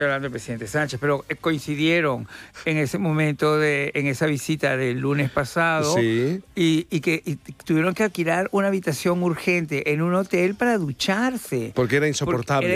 Hablando del presidente Sánchez, pero coincidieron en ese momento, en esa visita del lunes pasado, Sí. y tuvieron que alquilar una habitación urgente en un hotel para ducharse. Porque era insoportable.